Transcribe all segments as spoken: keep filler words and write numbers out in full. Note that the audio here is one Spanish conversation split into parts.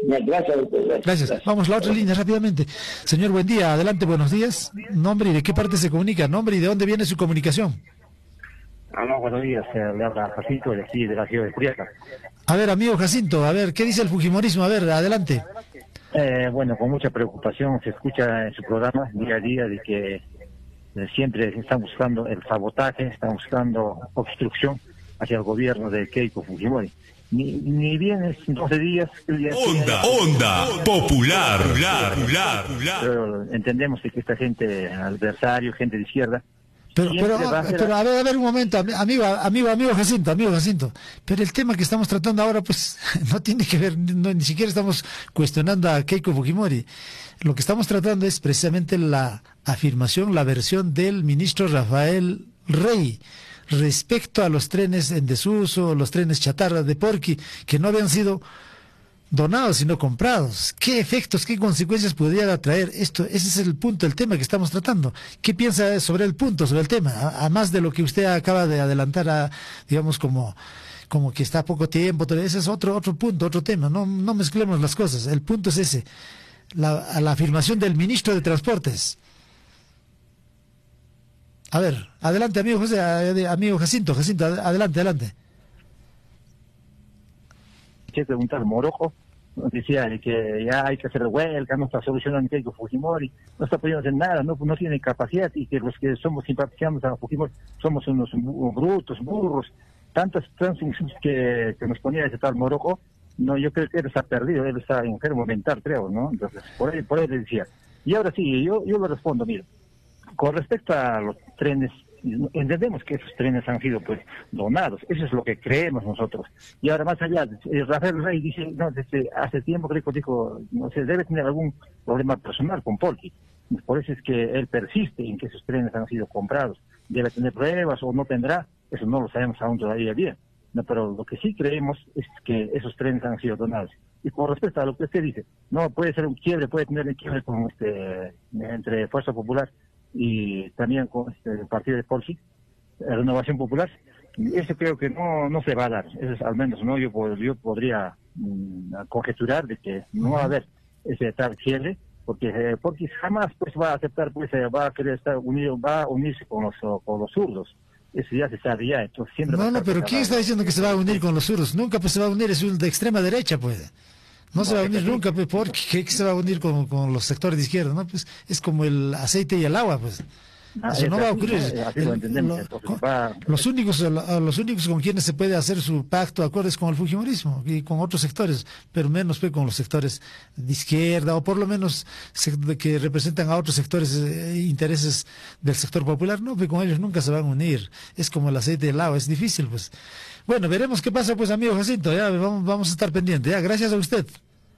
Gracias, doctor. Gracias. Gracias. Vamos a la otra línea rápidamente. Señor, buen día. Adelante, buenos días. Nombre y de qué parte se comunica. Nombre y de dónde viene su comunicación. Aló, buenos días. Eh, le habla Jacinto de aquí, de la ciudad de Juliaca. A ver, amigo Jacinto, a ver, ¿qué dice el fujimorismo? A ver, adelante. Eh, bueno, con mucha preocupación se escucha en su programa día a día de que eh, siempre están buscando el sabotaje, están buscando obstrucción hacia el gobierno de Keiko Fujimori. Ni, ni bien es doce días... Onda, onda, popular, popular, popular. Pero entendemos que esta gente, adversario, gente de izquierda... Pero, pero, a, pero a ver, a ver un momento, amigo, amigo, amigo Jacinto, amigo Jacinto, pero el tema que estamos tratando ahora, pues, no tiene que ver, no, ni siquiera estamos cuestionando a Keiko Fujimori. Lo que estamos tratando es precisamente la afirmación, la versión del ministro Rafael Rey respecto a los trenes en desuso, los trenes chatarra de Porqui, que no habían sido donados sino comprados. ¿Qué efectos, qué consecuencias podría traer esto? Ese es el punto, el tema que estamos tratando. ¿Qué piensa sobre el punto, sobre el tema? A, a más de lo que usted acaba de adelantar, a, digamos, como, como que está poco tiempo, ese es otro, otro punto, otro tema. No, no mezclemos las cosas. El punto es ese. La, la afirmación del ministro de Transportes. A ver, adelante, amigo José, amigo Jacinto, Jacinto, adelante, adelante. Quiero preguntar, Morojo decía que ya hay que hacer huelga, no está solucionando Keiko Fujimori, no está pudiendo hacer nada, no, no tiene capacidad, y que los que somos simpatizantes a Fujimori somos unos brutos, burros, tantas transiciones que, que nos ponía ese tal Morojo. No, yo creo que él está perdido, él está enfermo mental, creo, ¿no? Entonces, por ahí, por ahí le decía. Y ahora sí, yo, yo le respondo, mira, con respecto a los trenes, entendemos que esos trenes han sido pues donados, eso es lo que creemos nosotros. Y ahora más allá, eh, Rafael Rey dice, no, desde hace tiempo creo que dijo, no sé, debe tener algún problema personal con Porqui. Por eso es que él persiste en que esos trenes han sido comprados. Debe tener pruebas o no tendrá, eso no lo sabemos aún todavía bien. No, pero lo que sí creemos es que esos trenes han sido donados. Y con respecto a lo que usted dice, no, puede ser un quiebre, puede tener un quiebre con este, entre Fuerza Popular y también con este, el partido de Porqui, Renovación Popular. Eso creo que no no se va a dar. Eso es, al menos no yo, yo podría mmm, conjeturar de que no va a haber ese tal quiebre, porque eh, Porqui jamás pues va a aceptar, pues eh, va a querer estar unido, va a unirse con los con los zurdos. Eso ya se sabe ya, entonces siempre... No, no, pero ¿quién está diciendo que se va a unir con los zurdos? Nunca pues se va a unir, es un de extrema derecha, pues. No, no se va a unir nunca, pues, porque ¿qué se va a unir con, con los sectores de izquierda? No, pues es como el aceite y el agua, pues. Ah, eso no va a así, ocurrir. ¿no? Así lo entendemos. El, Entonces, con, va... los únicos los únicos con quienes se puede hacer su pacto de acuerdo es con el fujimorismo y con otros sectores, pero menos pues, con los sectores de izquierda, o por lo menos se, que representan a otros sectores e eh, intereses del sector popular. No, pues con ellos nunca se van a unir. Es como el aceite y el agua, es difícil, pues. Bueno, veremos qué pasa, pues, amigo Jacinto. Ya vamos, vamos a estar pendientes. Ya, gracias a usted.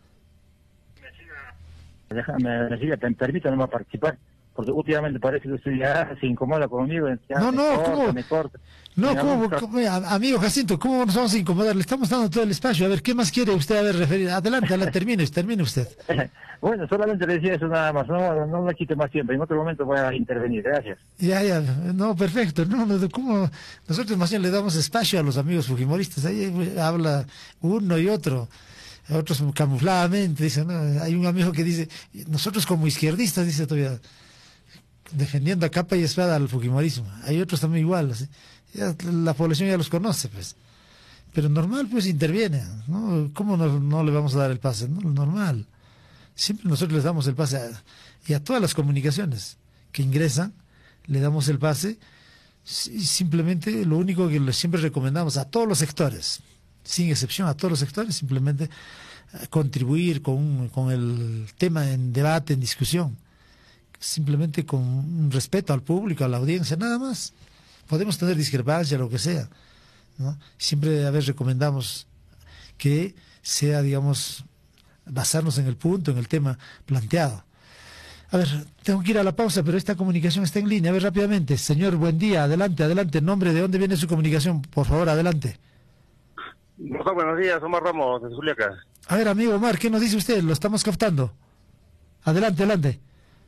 Déjame, permítame participar, porque últimamente parece que usted ya se incomoda conmigo. Ya no, no, corta, ¿cómo? Me corta. No, me ¿cómo, cómo, amigo Jacinto, ¿cómo nos vamos a incomodar? Le estamos dando todo el espacio. A ver, ¿qué más quiere usted? A ver, referir. Adelante, adelante, termine, termine usted. Bueno, solamente le decía eso nada más. No, no me quite más tiempo. En otro momento voy a intervenir. Gracias. Ya, ya. No, perfecto. No, no, ¿cómo? Nosotros más bien le damos espacio a los amigos fujimoristas. Ahí habla uno y otro. Otros camufladamente dicen, ¿no? Hay un amigo que dice, nosotros como izquierdistas, dice todavía, defendiendo a capa y espada al fujimorismo. Hay otros también igual, ¿sí? Ya, la población ya los conoce, pues. Pero normal, pues, interviene, ¿no? ¿Cómo no, no le vamos a dar el pase? ¿No? Normal. Siempre nosotros les damos el pase a, y a todas las comunicaciones que ingresan, le damos el pase, y simplemente lo único que les siempre recomendamos a todos los sectores, sin excepción a todos los sectores, simplemente contribuir con, con el tema en debate, en discusión, simplemente con un respeto al público, a la audiencia, nada más. Podemos tener discrepancia, lo que sea, ¿no? Siempre a veces recomendamos que sea, digamos, basarnos en el punto, en el tema planteado. A ver, tengo que ir a la pausa, pero esta comunicación está en línea. A ver, rápidamente. Señor, buen día, adelante, adelante. Nombre, ¿de dónde viene su comunicación? Por favor, adelante. Doctor, buenos días, Omar Ramos, de Juliaca. A ver, amigo Omar, ¿qué nos dice usted? Lo estamos captando. Adelante, adelante.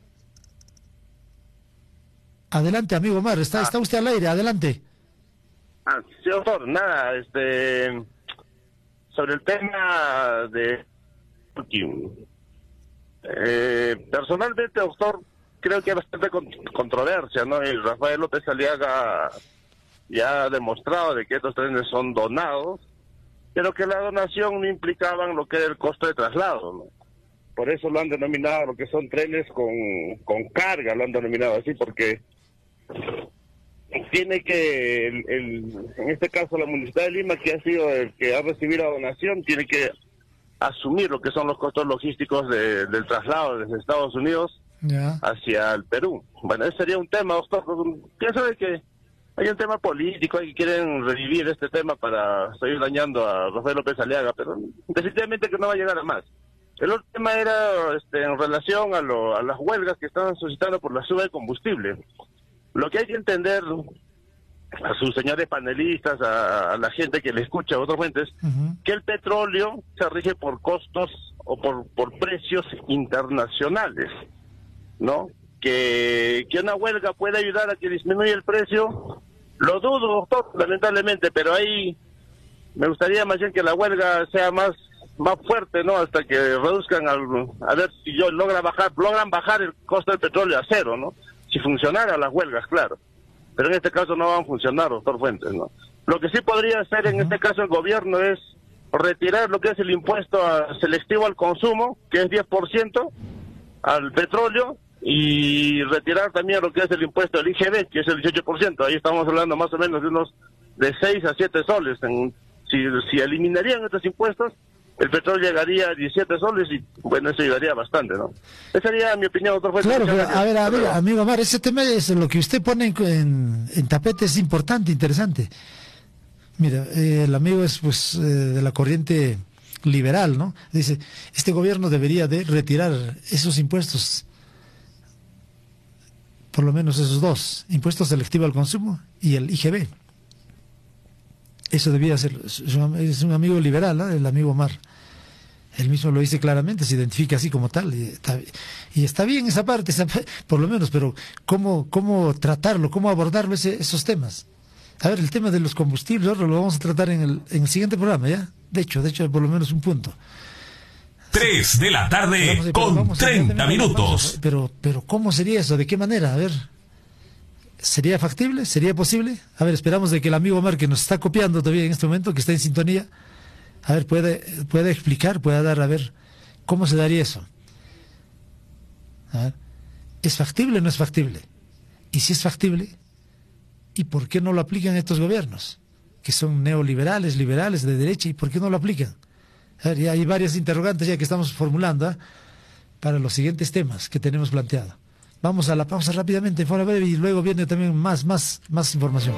Adelante, amigo Omar, está, ah. está usted al aire, adelante. Ah, sí, doctor, nada, este... Sobre el tema de aquí. Eh, personalmente, doctor, creo que hay bastante con controversia, ¿no? Y Rafael López Aliaga ya ha demostrado de que estos trenes son donados, pero que la donación no implicaban lo que era el costo de traslado, ¿no? Por eso lo han denominado lo que son trenes con, con carga, lo han denominado así, porque tiene que, el, el, en este caso la Municipalidad de Lima, que ha sido el que ha recibido la donación, tiene que asumir lo que son los costos logísticos de, del traslado desde Estados Unidos yeah. hacia el Perú. Bueno, ese sería un tema, doctor. Pienso de que hay un tema político, hay que quieren revivir este tema para seguir dañando a Rafael López Aliaga, pero definitivamente que no va a llegar a más. El otro tema era este, en relación a, lo, a las huelgas que estaban suscitando por la suba de combustible. Lo que hay que entender a sus señores panelistas, a, a la gente que le escucha, a otras fuentes, uh-huh. que el petróleo se rige por costos o por, por precios internacionales, ¿no? Que, que una huelga puede ayudar a que disminuya el precio, lo dudo, doctor, lamentablemente, pero ahí me gustaría más bien que la huelga sea más más fuerte, ¿no? Hasta que reduzcan, al, a ver si yo logra bajar, logran bajar el costo del petróleo a cero, ¿no? Si funcionara las huelgas, claro. Pero en este caso no van a funcionar, doctor Fuentes, ¿no? Lo que sí podría hacer en este caso el gobierno es retirar lo que es el impuesto a, selectivo al consumo, que es diez por ciento, al petróleo, y retirar también lo que es el impuesto al I G B, que es el dieciocho por ciento. Ahí estamos hablando más o menos de unos de seis a siete soles. En, si, si eliminarían estos impuestos, el petróleo llegaría a diecisiete soles y, bueno, eso ayudaría bastante, ¿no? Esa sería mi opinión, doctor Fuentes. Claro, pero, a ver, a ver, amigo Amar, ese tema es lo que usted pone en, en, en tapete, es importante, interesante. Mira, eh, el amigo es, pues, eh, de la corriente liberal, ¿no? Dice, este gobierno debería de retirar esos impuestos, por lo menos esos dos, impuesto selectivo al consumo y el I G B. Eso debía ser, es un amigo liberal, ¿no? El amigo Omar. Él mismo lo dice claramente, se identifica así como tal. Y está, y está bien esa parte, esa, por lo menos, pero ¿cómo, cómo tratarlo, cómo abordarlo ese, esos temas? A ver, el tema de los combustibles, ahora lo vamos a tratar en el, en el siguiente programa, ¿ya? De hecho, de hecho, por lo menos un punto. Tres de la tarde vamos a, con vamos a, treinta minutos. A, pero, pero, ¿cómo sería eso? ¿De qué manera? A ver... ¿Sería factible? ¿Sería posible? A ver, esperamos de que el amigo Omar, que nos está copiando todavía en este momento, que está en sintonía, a ver, puede, puede explicar, puede dar, a ver, ¿cómo se daría eso? A ver, ¿es factible o no es factible? Y si es factible, ¿y por qué no lo aplican estos gobiernos? Que son neoliberales, liberales, de derecha, ¿y por qué no lo aplican? A ver, ya hay varias interrogantes ya que estamos formulando, ¿eh? Para los siguientes temas que tenemos planteado. Vamos a la pausa rápidamente, fuera breve, y luego viene también más, más, más información.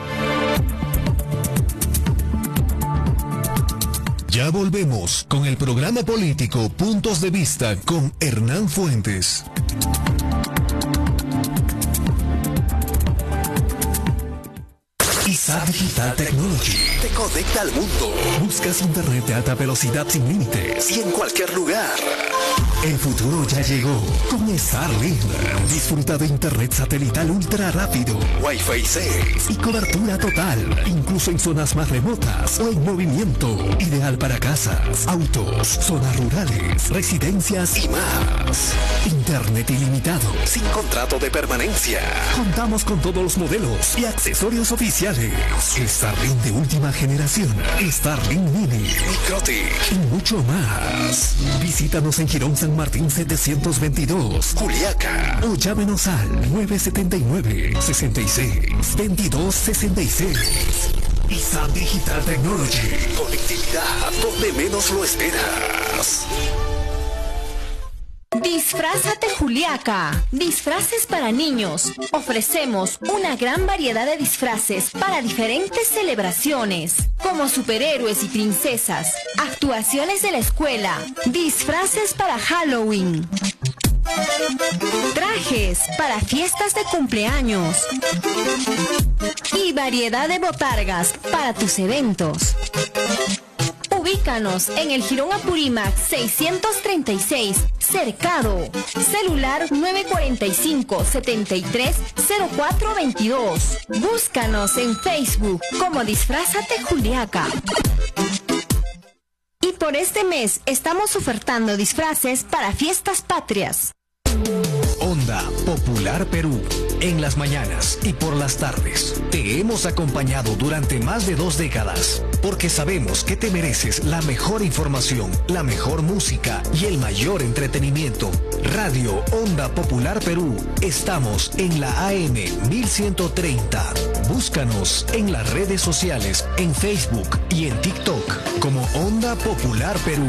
Ya volvemos con el programa político Puntos de Vista con Hernán Fuentes. I S A Digital Technology te conecta al mundo. Buscas internet de alta velocidad sin límites y en cualquier lugar. El futuro ya llegó con Starlink. Disfruta de internet satelital ultra rápido, Wi-Fi seis y cobertura total, incluso en zonas más remotas o en movimiento. Ideal para casas, autos, zonas rurales, residencias y más. Internet ilimitado, sin contrato de permanencia. Contamos con todos los modelos y accesorios oficiales. Starlink de última generación, Starlink Mini, Microtic y mucho más. Visítanos en Girón San Martín setecientos veintidós, Juliaca, o llámenos al nueve siete nueve, seis seis, veintidós sesenta y seis. I S A Digital Technology, conectividad donde menos lo esperas. Disfrázate Juliaca. Disfraces para niños. Ofrecemos una gran variedad de disfraces para diferentes celebraciones, como superhéroes y princesas, actuaciones de la escuela, disfraces para Halloween, trajes para fiestas de cumpleaños y variedad de botargas para tus eventos. Ubícanos en el Jirón Apurímac seiscientos treinta y seis, Cercado. Celular nueve cuatro cinco, siete tres, cero cuatro dos dos. Búscanos en Facebook como Disfrázate Juliaca. Y Por este mes estamos ofertando disfraces para fiestas patrias. Onda Popular Perú, en las mañanas y por las tardes. Te hemos acompañado durante más de dos décadas, porque sabemos que te mereces la mejor información, la mejor música y el mayor entretenimiento. Radio Onda Popular Perú, estamos en la A M mil ciento treinta. Búscanos en las redes sociales, en Facebook y en TikTok como Onda Popular Perú.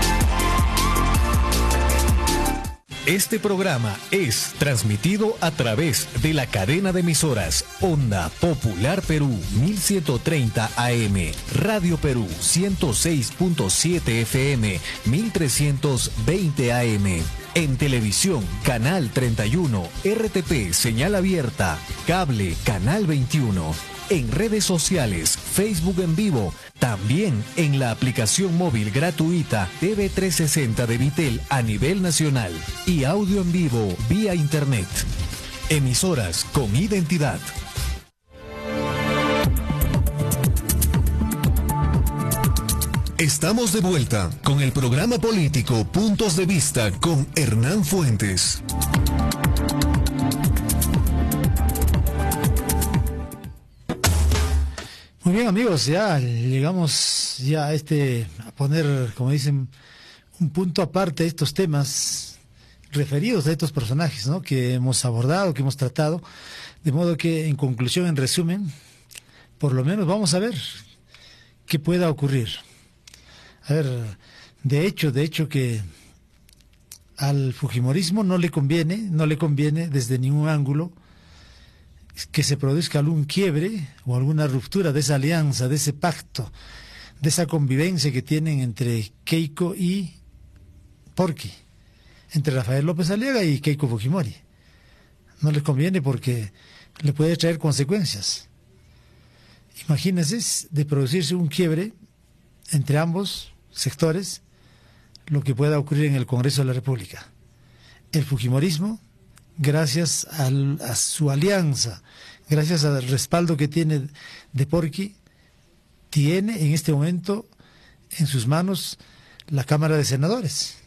Este programa es transmitido a través de la cadena de emisoras Onda Popular Perú mil ciento treinta A M, Radio Perú ciento seis punto siete F M, mil trescientos veinte A M. En televisión, Canal treinta y uno, R T P, señal abierta, cable, Canal veintiuno. En redes sociales, Facebook en vivo, también en la aplicación móvil gratuita T V trescientos sesenta de Vitel a nivel nacional y audio en vivo vía internet. Emisoras con identidad. Estamos de vuelta con el programa político Puntos de Vista con Hernán Fuentes. Muy bien, amigos, ya llegamos ya a este, a poner, como dicen, un punto aparte a estos temas referidos a estos personajes, ¿no?, que hemos abordado, que hemos tratado, de modo que, en conclusión, en resumen, por lo menos vamos a ver qué pueda ocurrir. A ver, de hecho, de hecho que al fujimorismo no le conviene, no le conviene desde ningún ángulo que se produzca algún quiebre o alguna ruptura de esa alianza, de ese pacto, de esa convivencia que tienen entre Keiko y Porky, entre Rafael López Aliaga y Keiko Fujimori. No les conviene porque le puede traer consecuencias. Imagínense, de producirse un quiebre entre ambos sectores, lo que pueda ocurrir en el Congreso de la República. El fujimorismo, gracias al, a su alianza, gracias al respaldo que tiene de Porky, tiene en este momento en sus manos la Cámara de Senadores.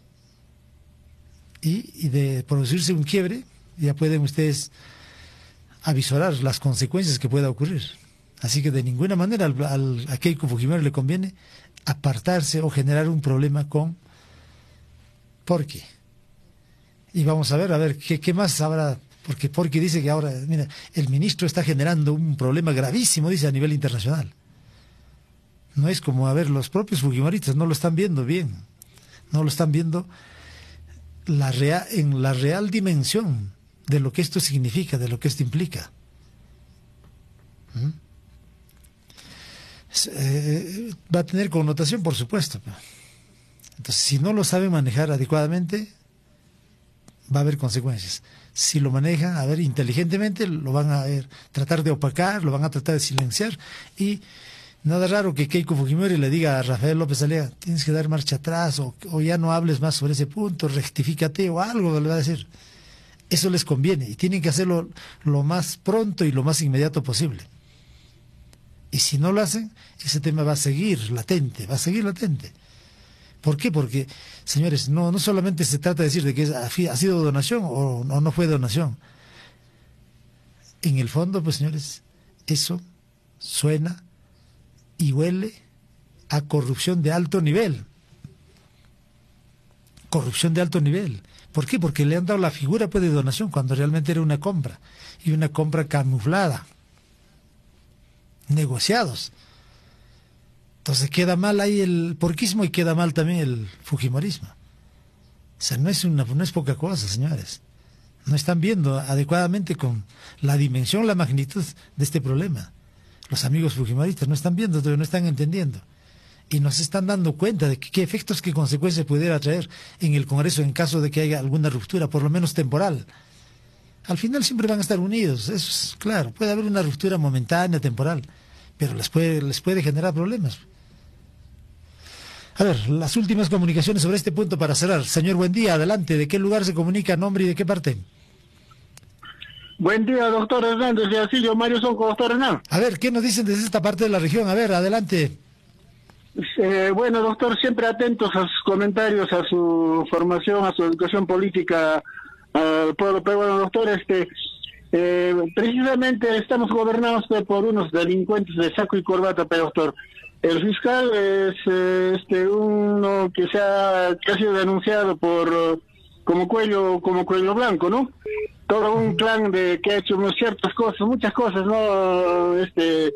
Y, y de producirse un quiebre, ya pueden ustedes avisorar las consecuencias que pueda ocurrir. Así que de ninguna manera al, al, a Keiko Fujimori le conviene apartarse o generar un problema con Porky. Y vamos a ver, a ver, ¿qué, qué más habrá? Porque Porky dice que ahora, mira, el ministro está generando un problema gravísimo, dice, a nivel internacional. No es como, a ver, los propios fujimoristas no lo están viendo bien, no lo están viendo la rea, en la real dimensión de lo que esto significa, de lo que esto implica. ¿Mm? Eh, va a tener connotación, por supuesto. Entonces, si no lo saben manejar adecuadamente, va a haber consecuencias. Si lo manejan, a ver, inteligentemente, lo van a ver, tratar de opacar, lo van a tratar de silenciar. Y nada raro que Keiko Fujimori le diga a Rafael López Aliaga, tienes que dar marcha atrás, o, o ya no hables más sobre ese punto, rectifícate, o algo le va a decir. Eso les conviene, y tienen que hacerlo lo más pronto y lo más inmediato posible. Y si no lo hacen, ese tema va a seguir latente, va a seguir latente. ¿Por qué? Porque, señores, no, no solamente se trata de decir de que es, ha sido donación o, o no fue donación. En el fondo, pues, señores, eso suena y huele a corrupción de alto nivel. Corrupción de alto nivel. ¿Por qué? Porque le han dado la figura, pues, de donación cuando realmente era una compra. Y una compra camuflada. Negociados. Entonces queda mal ahí el porquismo y queda mal también el fujimorismo. O sea, no es, una, no es poca cosa, señores. No están viendo adecuadamente con la dimensión, la magnitud de este problema. Los amigos fujimoristas no están viendo, no están entendiendo. Y no se están dando cuenta de que, qué efectos, qué consecuencias pudiera traer en el Congreso en caso de que haya alguna ruptura, por lo menos temporal. Al final siempre van a estar unidos, eso es claro. Puede haber una ruptura momentánea, temporal, pero les puede, les puede generar problemas. A ver, las últimas comunicaciones sobre este punto para cerrar. Señor, buen día, adelante. ¿De qué lugar se comunica, nombre y de qué parte? Buen día, doctor Hernández de Asillo, Mario Sonco, doctor Hernán. A ver, ¿qué nos dicen desde esta parte de la región? A ver, adelante. Eh, bueno, doctor, siempre atentos a sus comentarios, a su formación, a su educación política al pueblo peruano, doctor. Este, eh, precisamente estamos gobernados por unos delincuentes de saco y corbata, pero doctor, el fiscal es eh, este uno que se ha, que ha sido denunciado por uh, como cuello como cuello blanco, ¿no? Todo un clan de que ha hecho ciertas cosas, muchas cosas, ¿no? Este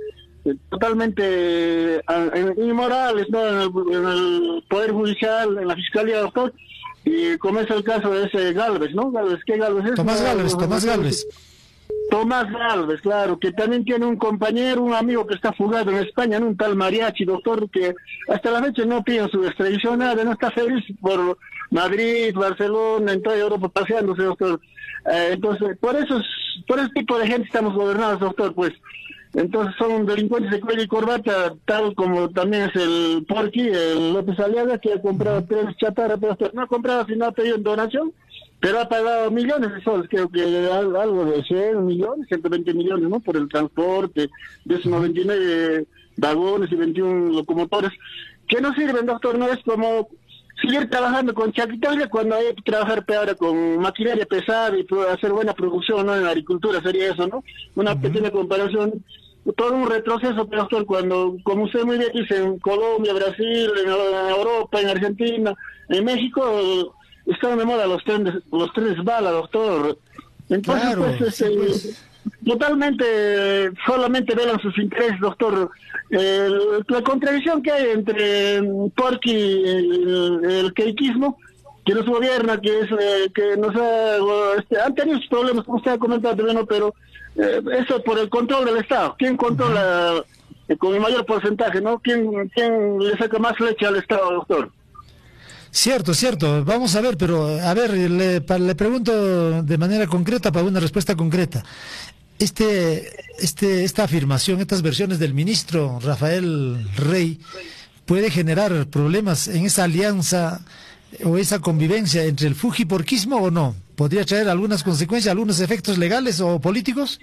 totalmente uh, inmorales, ¿no? En el, en el Poder Judicial, en la Fiscalía, doctor, y como es el caso de ese Gálvez, ¿no? Gálvez, ¿qué Gálvez es? Tomás Gálvez, Tomás Gálvez. Tomás Gálvez, claro, que también tiene un compañero, un amigo que está fugado en España, en un tal Mariachi, doctor, que hasta la fecha no pide su extradición, nada, no está feliz por Madrid, Barcelona, en toda Europa paseándose, doctor. Eh, entonces, por esos, por ese tipo de gente estamos gobernados, doctor, pues. Entonces son delincuentes de cuello y corbata, tal como también es el Porqui, el López Aliaga, que ha comprado tres chatarras, pero no ha comprado, sino ha pedido en donación, pero ha pagado millones de soles, creo que algo de cien millones, ciento veinte millones, ¿no? Por el transporte de esos noventa y nueve vagones y veintiuno locomotores, que no sirven, doctor, no es como seguir trabajando con chaquitaria cuando hay que trabajar ahora con maquinaria pesada y hacer buena producción, ¿no? En la agricultura sería eso, ¿no? Una uh-huh. pequeña comparación, todo un retroceso, doctor, cuando, como usted muy bien dice, en Colombia, Brasil, en, en Europa, en Argentina, en México, están de moda los trenes, los trenes bala, doctor. Entonces, claro, pues, sí, este, pues, totalmente, solamente velan sus intereses, doctor. Eh, la contradicción que hay entre Porqui y el, el queiquismo, que nos gobierna, que es eh, que nos ha, este, han tenido sus problemas, como usted ha comentado también, pero eh, eso por el control del Estado. ¿Quién controla eh, con el mayor porcentaje, no? ¿Quién, quién le saca más leche al Estado, doctor? Cierto, cierto. Vamos a ver, pero a ver, le, le pregunto de manera concreta para una respuesta concreta. Este, este, esta afirmación, estas versiones del ministro Rafael Rey, ¿puede generar problemas en esa alianza o esa convivencia entre el fujiporquismo o no? ¿Podría traer algunas consecuencias, algunos efectos legales o políticos?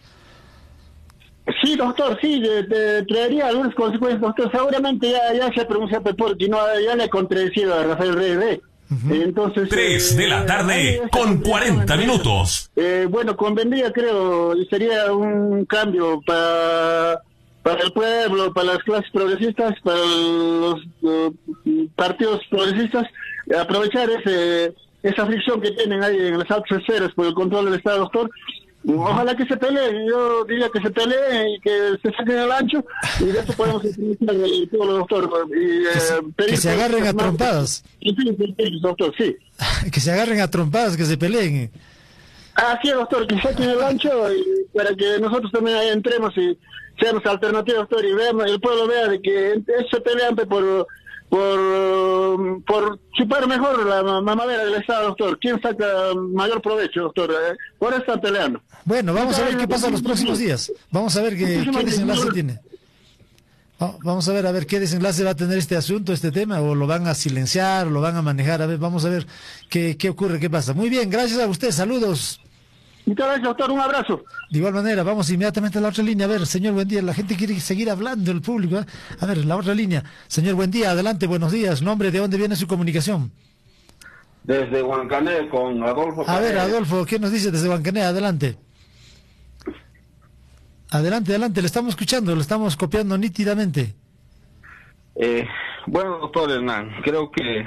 Sí, doctor, sí, de, de, traería algunas consecuencias, doctor. Seguramente ya, ya se pronuncia Porqui, no, ya le he contradecido a Rafael Rey. ¿eh? Uh-huh. Entonces, tres de la tarde eh, con cuarenta minutos. Eh, bueno, convendría, creo, y sería un cambio para, para el pueblo, para las clases progresistas, para los uh, partidos progresistas, aprovechar ese esa fricción que tienen ahí en las altas esferas por el control del Estado, doctor. Ojalá que se peleen, yo diría que se peleen y que se saquen el ancho, y de eso podemos utilizar el pueblo, doctor. Y, que, se, eh, que se agarren a trompadas. Sí, doctor, sí. Que se agarren a trompadas, que se peleen. Ah, sí, doctor, que saquen el ancho y para que nosotros también ahí entremos y seamos alternativos, doctor, y veamos, el pueblo vea de que se pelean por... por por chupar mejor la mamadera del Estado, doctor. ¿Quién saca mayor provecho, doctor? Eh, por eso están peleando. Bueno, vamos a ver qué pasa los próximos días. Vamos a ver qué, qué desenlace tiene. Vamos a ver, a ver qué desenlace va a tener este asunto, este tema, o lo van a silenciar, o lo van a manejar. A ver, vamos a ver qué, qué ocurre, qué pasa. Muy bien, gracias a usted, saludos. Muchas gracias, doctor, un abrazo. De igual manera, vamos inmediatamente a la otra línea. A ver, señor, buen día. La gente quiere seguir hablando, el público. ¿eh? A ver, la otra línea. Señor, buen día, adelante, buenos días. Nombre, ¿de dónde viene su comunicación? Desde Huancané, con Adolfo. A ver, Adolfo, ¿qué nos dice desde Huancané? Adelante. Adelante, adelante, le estamos escuchando, le estamos copiando nítidamente. Eh, bueno, doctor Hernán, creo que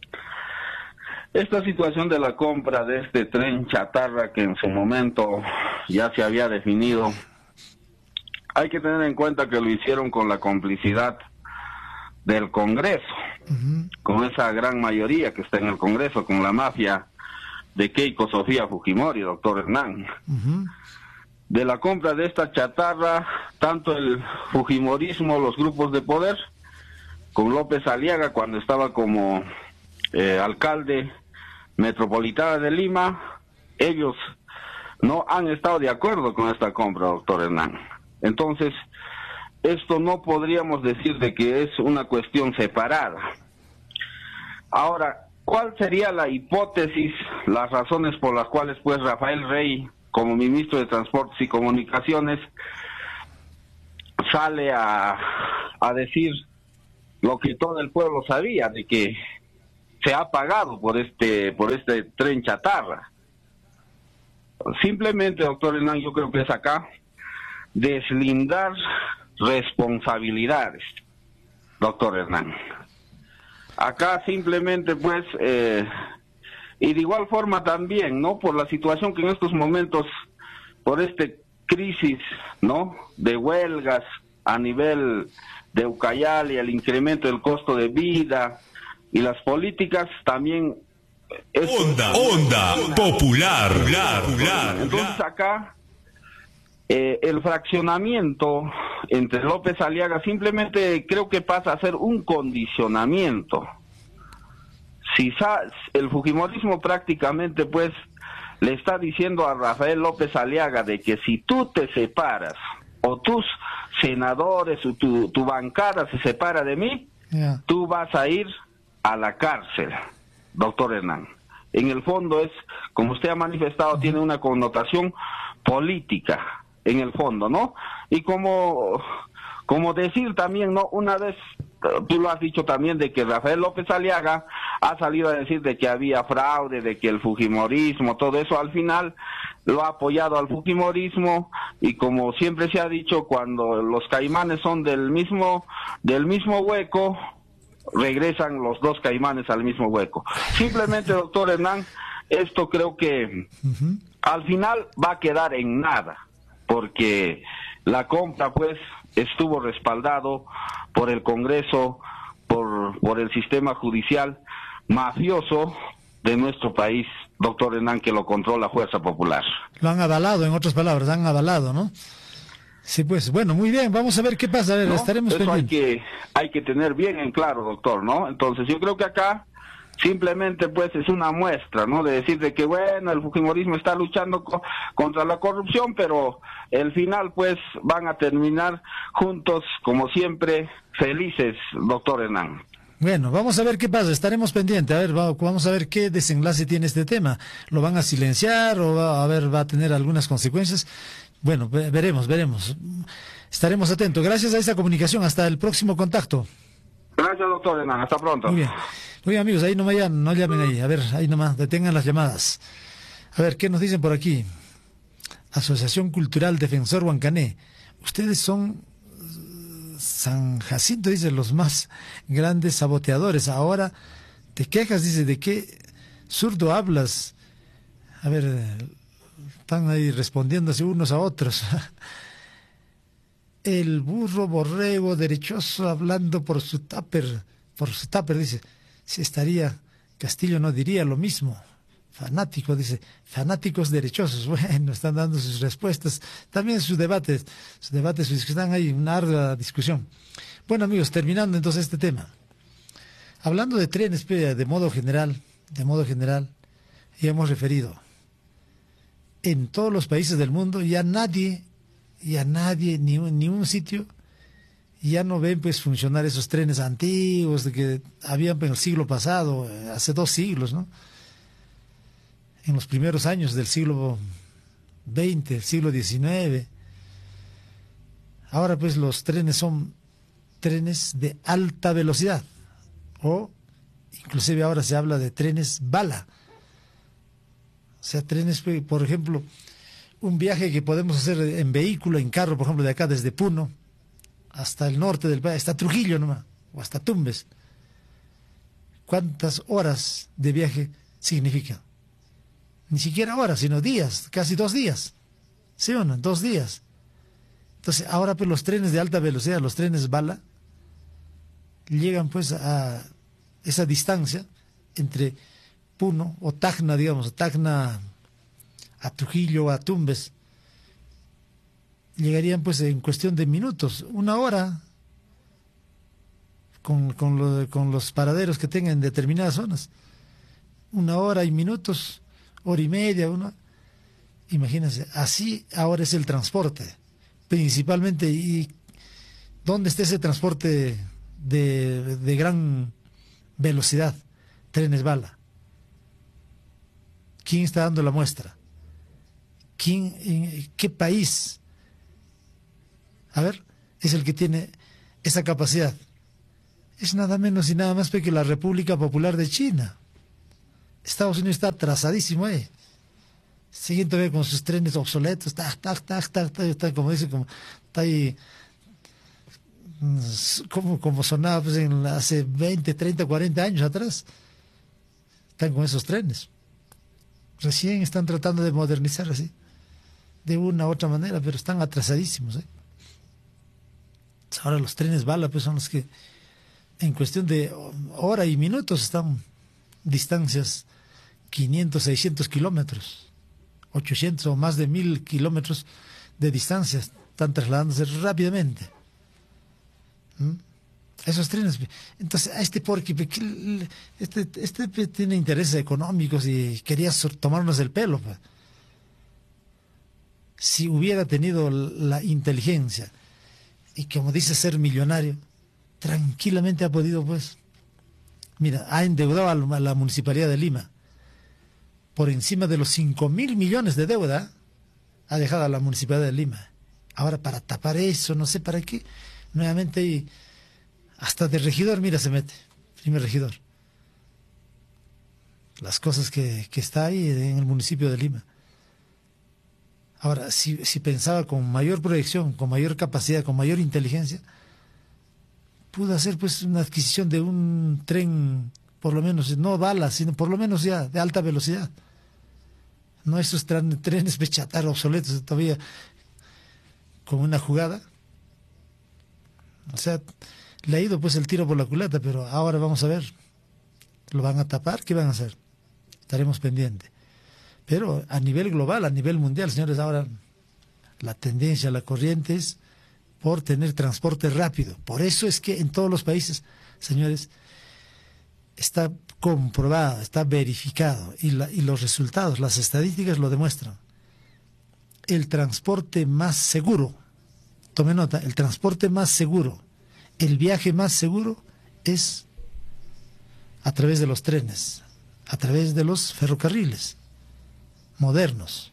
esta situación de la compra de este tren chatarra que en su momento ya se había definido, hay que tener en cuenta que lo hicieron con la complicidad del Congreso, uh-huh. con esa gran mayoría que está en el Congreso, con la mafia de Keiko Sofía Fujimori, doctor Hernán. Uh-huh. De la compra de esta chatarra, tanto el Fujimorismo, los grupos de poder, con López Aliaga cuando estaba como eh, alcalde metropolitana de Lima, ellos no han estado de acuerdo con esta compra, doctor Hernán. Entonces, esto no podríamos decir de que es una cuestión separada. Ahora, ¿cuál sería la hipótesis, las razones por las cuales pues Rafael Rey, como ministro de Transportes y Comunicaciones, sale a, a decir lo que todo el pueblo sabía, de que se ha pagado por este, por este tren chatarra. Simplemente, doctor Hernán, yo creo que es acá deslindar responsabilidades, doctor Hernán. Acá simplemente pues, eh, y de igual forma también, ¿no? Por la situación que en estos momentos, por este crisis, ¿no? De huelgas a nivel de Ucayali, el incremento del costo de vida y las políticas también. Onda, onda, popular, popular, popular. Entonces acá eh, el fraccionamiento entre López Aliaga simplemente creo que pasa a ser un condicionamiento. Si el fujimorismo prácticamente pues le está diciendo a Rafael López Aliaga de que si tú te separas o tus senadores o tu, tu bancada se separa de mí, yeah, tú vas a ir a la cárcel, doctor Hernán. En el fondo es, como usted ha manifestado, uh-huh, tiene una connotación política, en el fondo, ¿no? Y como, como decir también, ¿no? Una vez, tú lo has dicho también, de que Rafael López Aliaga ha salido a decir de que había fraude, de que el fujimorismo, todo eso, al final lo ha apoyado al fujimorismo, y como siempre se ha dicho, cuando los caimanes son del mismo, del mismo hueco, regresan los dos caimanes al mismo hueco. Simplemente, doctor Hernán, esto creo que uh-huh, al final va a quedar en nada, porque la compra pues estuvo respaldado por el Congreso, por, por el sistema judicial mafioso de nuestro país, doctor Hernán, que lo controla Fuerza Popular. Lo han avalado, en otras palabras, han avalado, ¿no? Sí, pues, bueno, muy bien, vamos a ver qué pasa, a ver, ¿no? Estaremos Eso pendientes. hay que, hay que tener bien en claro, doctor, ¿no? Entonces yo creo que acá simplemente pues es una muestra, ¿no? De decir de que, bueno, el fujimorismo está luchando co contra la corrupción, pero el final pues van a terminar juntos, como siempre, felices, doctor Hernán. Bueno, vamos a ver qué pasa, estaremos pendientes, a ver, vamos a ver qué desenlace tiene este tema. ¿Lo van a silenciar o va a ver, va a tener algunas consecuencias? Bueno, veremos, veremos. Estaremos atentos. Gracias a esta comunicación. Hasta el próximo contacto. Gracias, doctor Hernán. Hasta pronto. Muy bien. Muy bien, amigos, ahí no vayan, no llamen ahí. A ver, ahí nomás, detengan las llamadas. A ver, ¿qué nos dicen por aquí? Asociación Cultural Defensor Huancané. Ustedes son, San Jacinto, dice, los más grandes saboteadores. Ahora te quejas, dice, ¿de qué zurdo hablas? A ver, están ahí respondiéndose unos a otros. El burro borrego derechoso hablando por su tupper, por su tupper, dice, si estaría, Castillo no diría lo mismo. Fanático, dice, fanáticos derechosos. Bueno, están dando sus respuestas. También sus debates, sus debates, sus están ahí, una ardua discusión. Bueno, amigos, terminando entonces este tema. Hablando de trenes, de modo general, de modo general, ya hemos referido. En todos los países del mundo ya nadie, ya nadie, ni un, ni un sitio, ya no ven pues funcionar esos trenes antiguos de que habían en el siglo pasado, hace dos siglos, ¿no? En los primeros años del siglo veinte, el siglo diecinueve. Ahora pues los trenes son trenes de alta velocidad, o inclusive ahora se habla de trenes bala. O sea, trenes, por ejemplo, un viaje que podemos hacer en vehículo, en carro, por ejemplo, de acá desde Puno hasta el norte del país, hasta Trujillo nomás, o hasta Tumbes. ¿Cuántas horas de viaje significa? Ni siquiera horas, sino días, casi dos días. ¿Sí o no? Dos días. Entonces, ahora pues los trenes de alta velocidad, los trenes bala, llegan pues a esa distancia entre Puno o Tacna, digamos, Tacna a Trujillo o a Tumbes, llegarían pues en cuestión de minutos, una hora, con, con, lo, con los paraderos que tengan en determinadas zonas, una hora y minutos, hora y media, una, imagínense, así ahora es el transporte, principalmente. ¿Y dónde está ese transporte de, de gran velocidad? Trenes bala. ¿Quién está dando la muestra? ¿Quién, en qué país? A ver, es el que tiene esa capacidad. es nada menos y nada más que la República Popular de China. Estados Unidos está atrasadísimo ahí. Siguen todavía con sus trenes obsoletos, tac, tac, tac, tac, tac, tac, como dice, como está ahí, como, como sonaba pues, en hace veinte, treinta, cuarenta años atrás. Están con esos trenes. Recién están tratando de modernizar así, de una u otra manera, pero están atrasadísimos. ¿eh? Ahora los trenes bala pues son los que en cuestión de hora y minutos están distancias quinientos, seiscientos kilómetros, ochocientos o más de mil kilómetros de distancia, están trasladándose rápidamente. ¿Mm? Esos trenes, entonces a este porque este, este tiene intereses económicos y quería tomarnos el pelo. Pues. Si hubiera tenido la inteligencia y como dice ser millonario, tranquilamente ha podido, pues, mira, ha endeudado a la Municipalidad de Lima por encima de los cinco mil millones de deuda, ha dejado a la Municipalidad de Lima. Ahora para tapar eso, no sé para qué, nuevamente hasta de regidor, mira, se mete, primer regidor. Las cosas que, que está ahí en el municipio de Lima. Ahora, si, si pensaba con mayor proyección, con mayor capacidad, con mayor inteligencia, pudo hacer pues una adquisición de un tren, por lo menos, no bala, sino por lo menos ya de alta velocidad. No esos tren, trenes de chatarra obsoletos todavía con una jugada. O sea, le ha ido pues el tiro por la culata, pero ahora vamos a ver. ¿Lo van a tapar? ¿Qué van a hacer? Estaremos pendientes. Pero a nivel global, a nivel mundial, señores, ahora la tendencia, la corriente es por tener transporte rápido. Por eso es que en todos los países, señores, está comprobado, está verificado, y, la, y los resultados, las estadísticas lo demuestran. El transporte más seguro, tome nota, el transporte más seguro, el viaje más seguro es a través de los trenes, a través de los ferrocarriles modernos.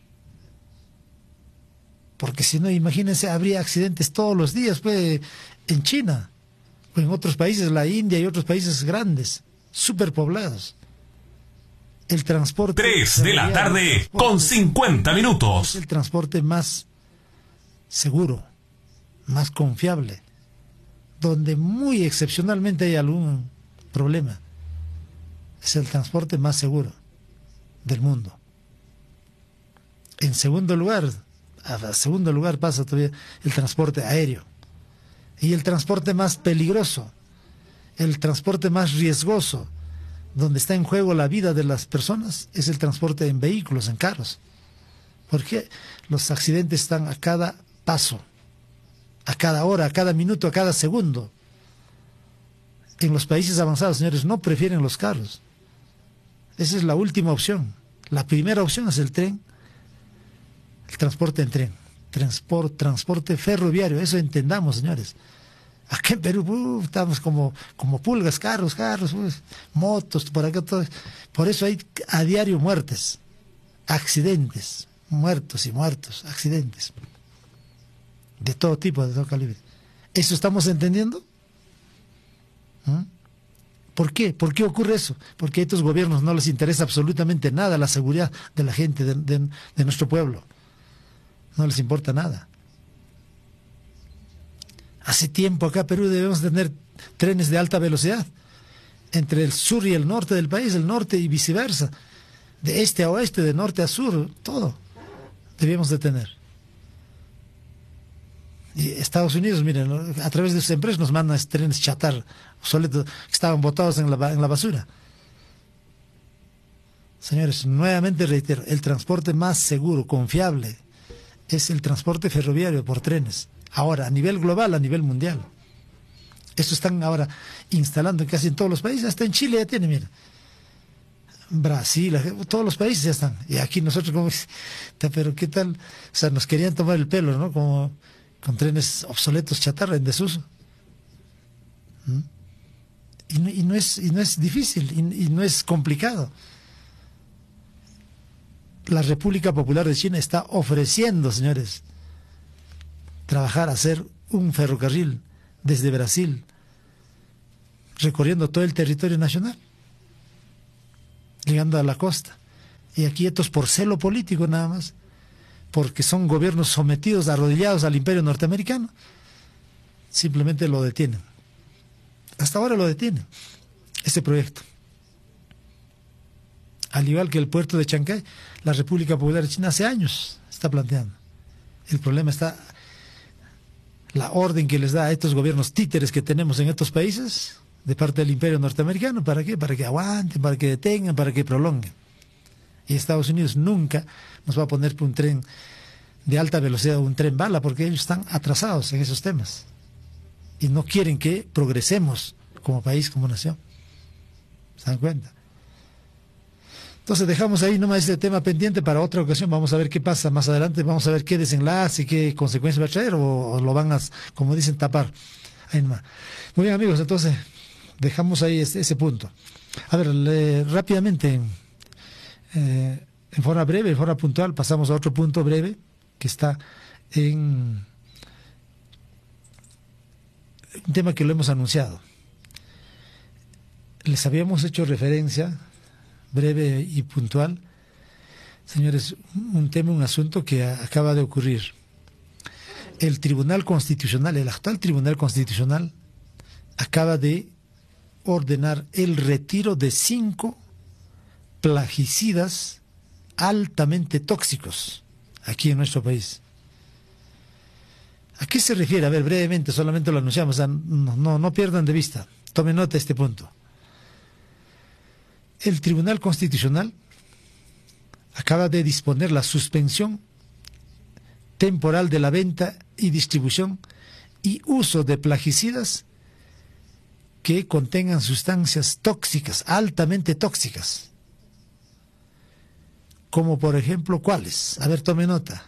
Porque si no, imagínense, habría accidentes todos los días, pues, en China, o en otros países, la India y otros países grandes, superpoblados. El transporte... Tres de la tarde con cincuenta minutos. Es el transporte más seguro, más confiable, donde muy excepcionalmente hay algún problema. Es el transporte más seguro del mundo. En segundo lugar, a segundo lugar pasa todavía el transporte aéreo. Y el transporte más peligroso, el transporte más riesgoso, donde está en juego la vida de las personas, es el transporte en vehículos, en carros. Porque los accidentes están a cada paso, a cada hora, a cada minuto, a cada segundo. En los países avanzados, señores, no prefieren los carros. Esa es la última opción. La primera opción es el tren, el transporte en tren, transporte, transporte ferroviario, eso entendamos, señores. Aquí en Perú uh, estamos como, como pulgas, carros, carros, uh, motos, por acá todo. Por eso hay a diario muertes, accidentes, muertos y muertos, accidentes. De todo tipo, de todo calibre. ¿Eso estamos entendiendo? ¿Mm? ¿Por qué? ¿Por qué ocurre eso? Porque a estos gobiernos no les interesa absolutamente nada la seguridad de la gente, de, de, de nuestro pueblo. No les importa nada. Hace tiempo acá en Perú debemos tener trenes de alta velocidad entre el sur y el norte del país, el norte y viceversa, de este a oeste, de norte a sur, todo debíamos de tener. Y Estados Unidos, miren, a través de sus empresas nos mandan trenes chatarra, obsoletos, que estaban botados en la, en la basura. Señores, nuevamente reitero, el transporte más seguro, confiable, es el transporte ferroviario por trenes. Ahora, a nivel global, a nivel mundial. Esto están ahora instalando casi en todos los países, hasta en Chile ya tiene, mira. Brasil, todos los países ya están. Y aquí nosotros como, pero qué tal, o sea, nos querían tomar el pelo, ¿no? Como con trenes obsoletos, chatarra, en desuso. ¿Mm? Y, no, y, no es, y no es difícil, y, y no es complicado. La República Popular de China está ofreciendo, señores, trabajar, hacer un ferrocarril desde Brasil recorriendo todo el territorio nacional, llegando a la costa. Y aquí esto es por celo político nada más, porque son gobiernos sometidos, arrodillados al imperio norteamericano. Simplemente lo detienen. Hasta ahora lo detienen, este proyecto. Al igual que el puerto de Chancay, la República Popular de China hace años está planteando. El problema está la orden que les da a estos gobiernos títeres que tenemos en estos países de parte del imperio norteamericano. ¿Para qué? Para que aguanten, para que detengan, para que prolonguen. Y Estados Unidos nunca nos va a poner un tren de alta velocidad, un tren bala, porque ellos están atrasados en esos temas y no quieren que progresemos como país, como nación. ¿Se dan cuenta? Entonces dejamos ahí nomás este tema pendiente para otra ocasión. Vamos a ver qué pasa más adelante, vamos a ver qué desenlace, qué consecuencias va a traer, o, o lo van a, como dicen, tapar. Ahí nomás. Muy bien, amigos, entonces dejamos ahí ese, ese punto. A ver, le, rápidamente, eh, en forma breve, en forma puntual, pasamos a otro punto breve que está en un tema que lo hemos anunciado. Les habíamos hecho referencia breve y puntual, señores, un tema, un asunto que acaba de ocurrir. El Tribunal Constitucional, el actual Tribunal Constitucional, acaba de ordenar el retiro de cinco plaguicidas altamente tóxicos aquí en nuestro país. ¿A qué se refiere? A ver, brevemente, solamente lo anunciamos, o sea, no, no, no pierdan de vista, tomen nota de este punto. El Tribunal Constitucional acaba de disponer la suspensión temporal de la venta y distribución y uso de plaguicidas que contengan sustancias tóxicas, altamente tóxicas. Como por ejemplo, ¿cuáles? A ver, tome nota.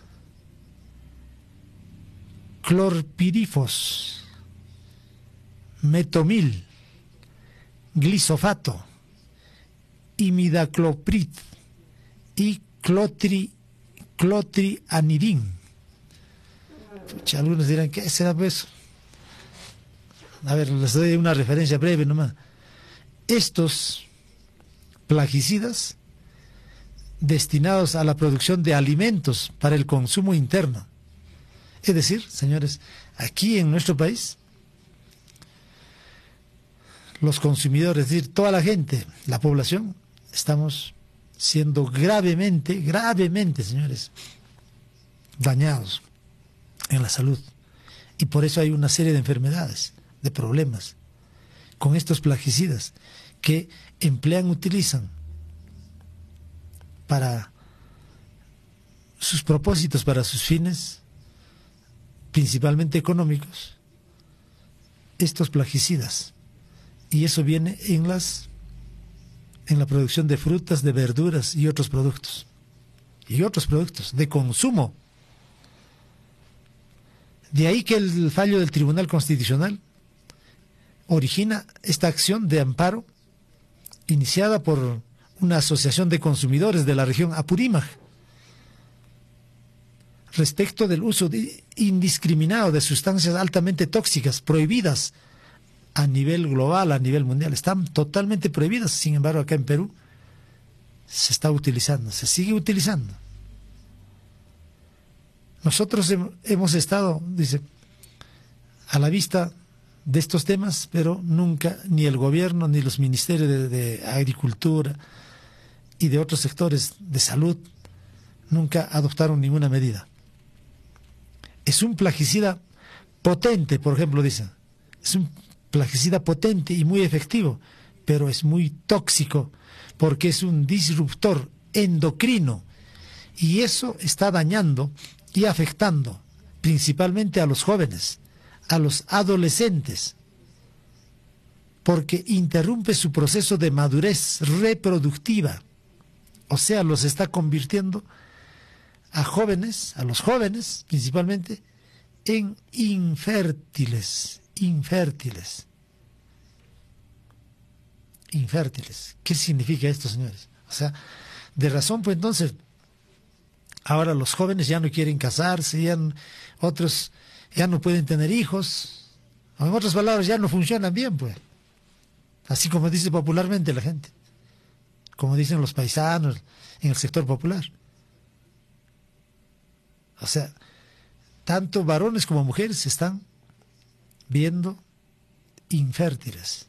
Clorpirifos, metomil, glisofato, imidacloprid y clotri, clotrianidin. Pucha, algunos dirán, ¿qué será eso? A ver, les doy una referencia breve nomás. Estos plaguicidas destinados a la producción de alimentos para el consumo interno. Es decir, señores, aquí en nuestro país, los consumidores, es decir, toda la gente, la población, estamos siendo gravemente, gravemente, señores, dañados en la salud. Y por eso hay una serie de enfermedades, de problemas, con estos plaguicidas que emplean, utilizan para sus propósitos, para sus fines, principalmente económicos, estos plaguicidas. Y eso viene en las en la producción de frutas, de verduras y otros productos. Y otros productos de consumo. De ahí que el fallo del Tribunal Constitucional origina esta acción de amparo iniciada por una asociación de consumidores de la región Apurímac respecto del uso de, indiscriminado de sustancias altamente tóxicas prohibidas a nivel global, a nivel mundial. Están totalmente prohibidas, sin embargo acá en Perú se está utilizando, se sigue utilizando. Nosotros hemos estado, dice, a la vista de estos temas, pero nunca ni el gobierno ni los ministerios de, de Agricultura y de otros sectores de salud nunca adoptaron ninguna medida. Es un plaguicida potente, por ejemplo, dicen, es un plaguicida potente y muy efectivo, pero es muy tóxico porque es un disruptor endocrino y eso está dañando y afectando principalmente a los jóvenes, a los adolescentes, porque interrumpe su proceso de madurez reproductiva, o sea, los está convirtiendo a jóvenes, a los jóvenes principalmente, en infértiles, infértiles, infértiles. ¿Qué significa esto, señores? O sea, de razón, pues entonces, ahora los jóvenes ya no quieren casarse, ya no, otros ya no pueden tener hijos, o en otras palabras, ya no funcionan bien, pues. así como dice popularmente la gente, como dicen los paisanos en el sector popular. O sea, tanto varones como mujeres se están viendo infértiles.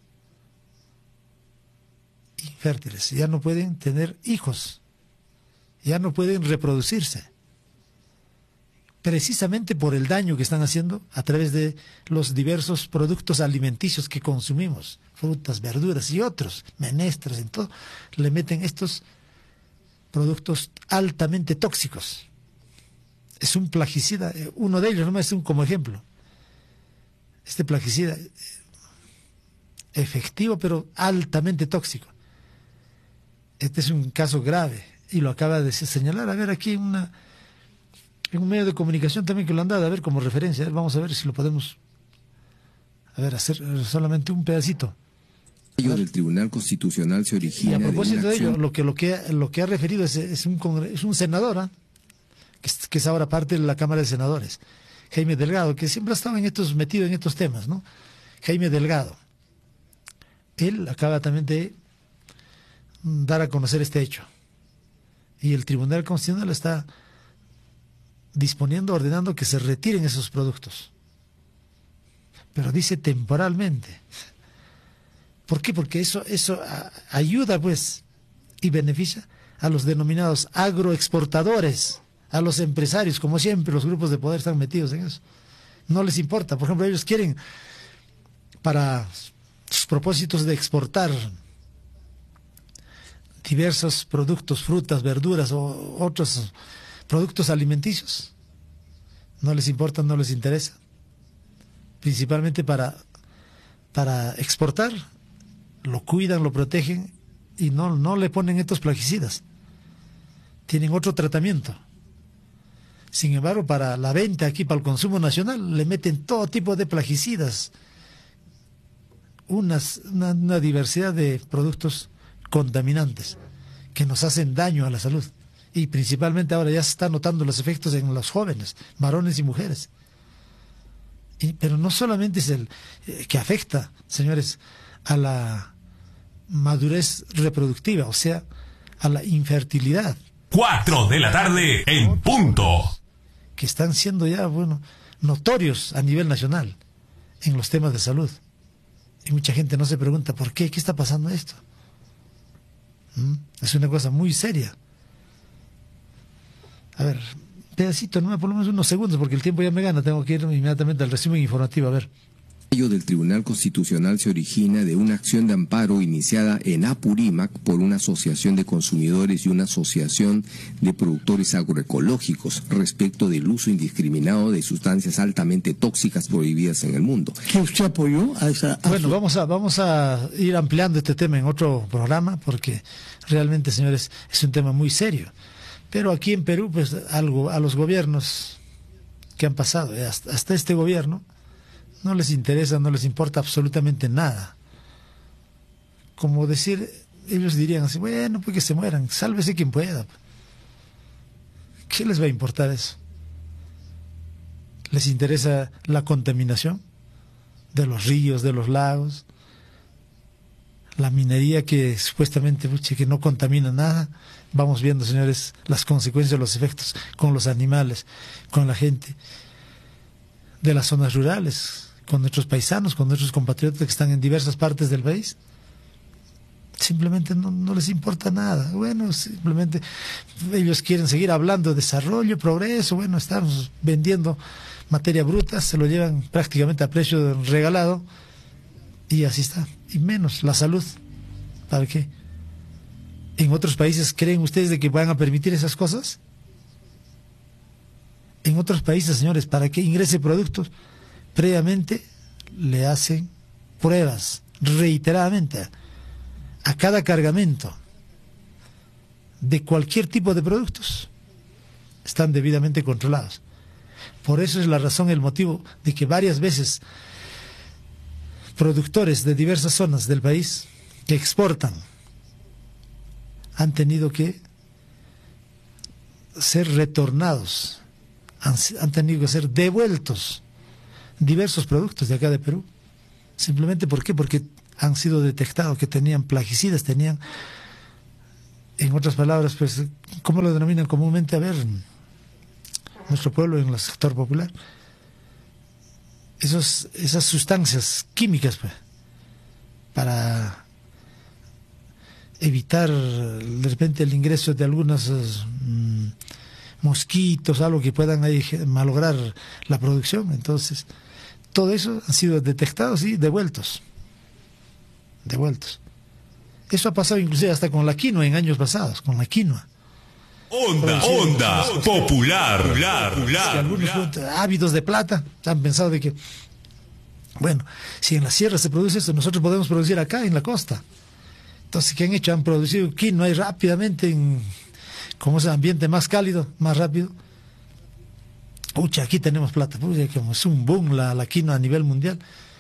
Infértiles, ya no pueden tener hijos, ya no pueden reproducirse, precisamente por el daño que están haciendo a través de los diversos productos alimenticios que consumimos, frutas, verduras y otros, menestras, en todo, le meten estos productos altamente tóxicos. Es un plaguicida, uno de ellos nomás es un como ejemplo. Este plaguicida efectivo pero altamente tóxico. Este es un caso grave y lo acaba de señalar. A ver, aquí en, una, en un medio de comunicación también que lo han dado, a ver, como referencia. A ver, vamos a ver si lo podemos, a ver, hacer solamente un pedacito. El del Tribunal Constitucional se origina. Y a propósito de, de ello, lo que, lo que, lo que ha referido es, es, un, es un senador, ¿eh? que, es, que es ahora parte de la Cámara de Senadores, Jaime Delgado, que siempre ha estado en estos, metido en estos temas, ¿no? Jaime Delgado. Él acaba también de dar a conocer este hecho. Y el Tribunal Constitucional está disponiendo, ordenando que se retiren esos productos. Pero dice temporalmente. ¿Por qué? Porque eso, eso ayuda, pues, y beneficia a los denominados agroexportadores, a los empresarios, como siempre los grupos de poder están metidos en eso. No les importa. Por ejemplo, ellos quieren, para sus propósitos de exportar diversos productos, frutas, verduras o otros productos alimenticios, no les importa, no les interesa. Principalmente para, para exportar, lo cuidan, lo protegen y no, no le ponen estos plaguicidas. Tienen otro tratamiento. Sin embargo, para la venta aquí, para el consumo nacional, le meten todo tipo de plaguicidas, unas, una, una diversidad de productos contaminantes que nos hacen daño a la salud. Y principalmente ahora ya se están notando los efectos en los jóvenes, varones y mujeres. Y, pero no solamente es el eh, que afecta, señores, a la madurez reproductiva, o sea, a la infertilidad. Cuatro de la tarde en punto. Que están siendo ya, bueno, notorios a nivel nacional en los temas de salud. Y mucha gente no se pregunta, ¿por qué? ¿Qué está pasando esto? ¿Mm? Es una cosa muy seria. A ver, pedacito, no, por lo menos unos segundos, porque el tiempo ya me gana, tengo que ir inmediatamente al resumen informativo, a ver. El fallo del Tribunal Constitucional se origina de una acción de amparo iniciada en Apurímac por una asociación de consumidores y una asociación de productores agroecológicos respecto del uso indiscriminado de sustancias altamente tóxicas prohibidas en el mundo. ¿Qué usted apoyó a esa acción? Bueno, vamos a, vamos a ir ampliando este tema en otro programa, porque realmente, señores, es un tema muy serio. Pero aquí en Perú, pues, algo a los gobiernos que han pasado, hasta, hasta este gobierno, no les interesa, no les importa absolutamente nada. Como decir, ellos dirían así, bueno, pues que se mueran, sálvese quien pueda. ¿Qué les va a importar eso? ¿Les interesa la contaminación de los ríos, de los lagos? La minería que supuestamente puche, que no contamina nada. Vamos viendo, señores, las consecuencias, los efectos con los animales, con la gente de las zonas rurales, con nuestros paisanos, con nuestros compatriotas que están en diversas partes del país. Simplemente no, no les importa nada. Bueno, simplemente ellos quieren seguir hablando de desarrollo, progreso. Bueno, estamos vendiendo materia bruta, se lo llevan prácticamente a precio regalado y así está. Y menos la salud. ¿Para qué? ¿En otros países creen ustedes de que van a permitir esas cosas? En otros países, señores, para que ingrese productos, previamente le hacen pruebas reiteradamente a cada cargamento de cualquier tipo de productos. Están debidamente controlados. Por eso es la razón, el motivo de que varias veces productores de diversas zonas del país que exportan han tenido que ser retornados, han, han tenido que ser devueltos diversos productos de acá de Perú. Simplemente, ¿por qué? Porque han sido detectados que tenían plaguicidas, tenían, en otras palabras, pues, ¿cómo lo denominan comúnmente? A ver, nuestro pueblo en el sector popular, esos, esas sustancias químicas, pues, para evitar de repente el ingreso de algunos mmm, mosquitos, algo que puedan ahí malograr la producción. Entonces, todo eso han sido detectados y devueltos. Devueltos. Eso ha pasado inclusive hasta con la quinoa en años pasados, con la quinoa. Onda, onda, popular, popular, popular. Algunos ávidos de plata han pensado de que, bueno, si en la sierra se produce esto, nosotros podemos producir acá en la costa. Entonces, ¿qué han hecho? Han producido quinoa y rápidamente, en, como es el ambiente más cálido, más rápido. Ucha, aquí tenemos plata. Uy, como es un boom la, la quinoa a nivel mundial.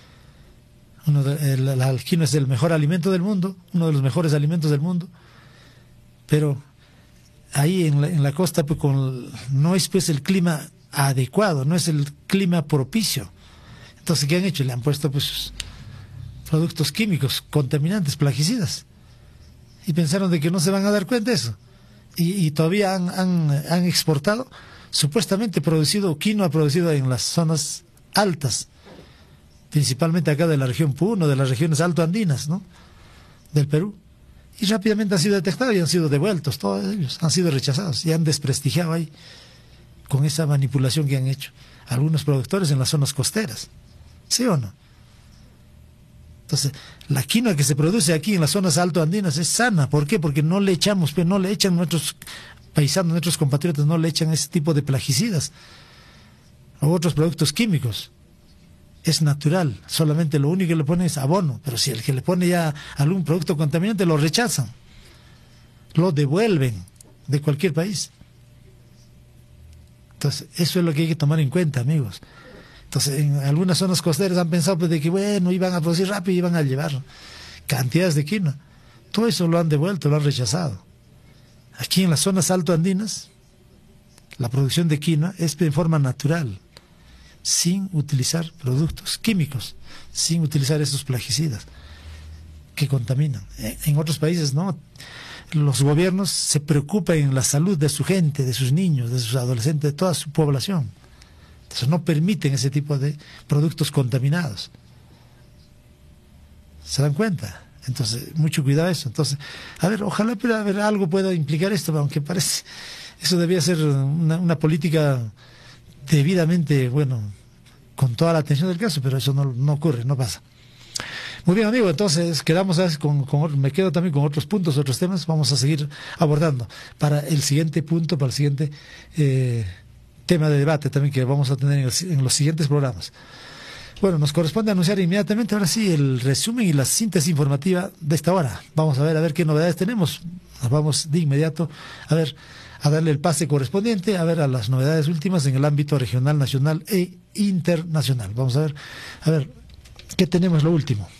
Uno de, el, la quinoa es el mejor alimento del mundo, uno de los mejores alimentos del mundo. Pero ahí en la, en la costa, pues, con, no es pues el clima adecuado, no es el clima propicio. Entonces, ¿qué han hecho? Le han puesto pues productos químicos, contaminantes, plaguicidas. Y pensaron de que no se van a dar cuenta de eso. Y, y todavía han, han, han exportado, supuestamente producido, quinoa producido en las zonas altas, principalmente acá de la región Puno, de las regiones altoandinas, ¿no?, del Perú. Y rápidamente han sido detectados y han sido devueltos, todos ellos han sido rechazados y han desprestigiado ahí con esa manipulación que han hecho algunos productores en las zonas costeras. ¿Sí o no? Entonces, la quinoa que se produce aquí en las zonas altoandinas es sana. ¿Por qué? Porque no le echamos, no le echan nuestros paisanos, nuestros compatriotas, no le echan ese tipo de plaguicidas o otros productos químicos. Es natural, solamente lo único que le ponen es abono, pero si el que le pone ya algún producto contaminante lo rechazan, lo devuelven de cualquier país. Entonces, eso es lo que hay que tomar en cuenta, amigos. Entonces, en algunas zonas costeras han pensado pues, de que, bueno, iban a producir rápido y iban a llevar cantidades de quinoa. Todo eso lo han devuelto, lo han rechazado. Aquí en las zonas altoandinas, la producción de quinoa es de forma natural, sin utilizar productos químicos, sin utilizar esos plaguicidas que contaminan. En otros países, no. Los gobiernos se preocupan en la salud de su gente, de sus niños, de sus adolescentes, de toda su población. Entonces no permiten ese tipo de productos contaminados. ¿Se dan cuenta? Entonces, mucho cuidado eso. Entonces, a ver, ojalá pero, a ver, algo pueda implicar esto, aunque parece, eso debía ser una, una política debidamente, bueno, con toda la atención del caso, pero eso no, no ocurre, no pasa. Muy bien, amigo, entonces quedamos con, con, me quedo también con otros puntos, otros temas, vamos a seguir abordando para el siguiente punto, para el siguiente eh, tema de debate también que vamos a tener en, el, en los siguientes programas. Bueno, nos corresponde anunciar inmediatamente, ahora sí, el resumen y la síntesis informativa de esta hora. Vamos a ver, a ver qué novedades tenemos. Nos vamos de inmediato a ver, a darle el pase correspondiente, a ver a las novedades últimas en el ámbito regional, nacional e internacional. Vamos a ver, a ver, ¿qué tenemos lo último?